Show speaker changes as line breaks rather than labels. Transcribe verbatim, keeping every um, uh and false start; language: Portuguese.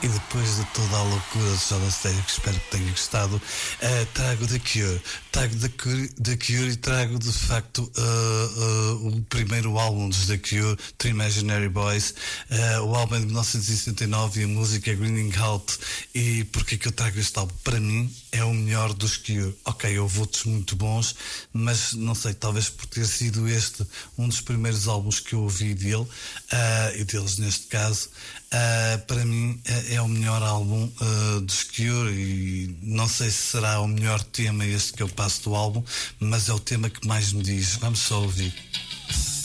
E depois de toda a loucura de Soda Stereo, que espero que tenha gostado, uh, trago The Cure. Trago The Cure, The Cure e trago de facto uh, uh, o primeiro álbum dos The Cure, The Imaginary Boys. Uh, o álbum é de mil novecentos e setenta e nove e a música é Greening Out. E porquê que eu trago este álbum? Para mim é o melhor dos Cure. Ok, houve outros muito bons, mas não sei, talvez por ter sido este um dos primeiros álbuns que eu ouvi dele, uh, e deles neste caso, uh, para mim é, é o melhor álbum uh, dos Cure, e não sei se será o melhor tema este que eu passo do álbum, mas é o tema que mais me diz. Vamos só ouvir.